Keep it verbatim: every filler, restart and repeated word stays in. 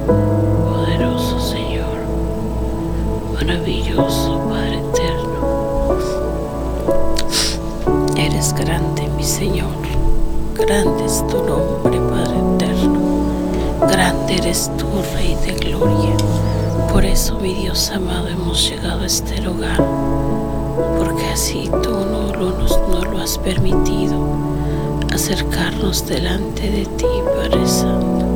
Poderoso Señor, maravilloso Padre eterno, eres grande, mi Señor, grande es tu nombre, Padre eterno, grande eres tú, Rey de gloria. Por eso, mi Dios amado, hemos llegado a este lugar, porque así tú no lo, no lo has permitido, acercarnos delante de ti, Padre Santo.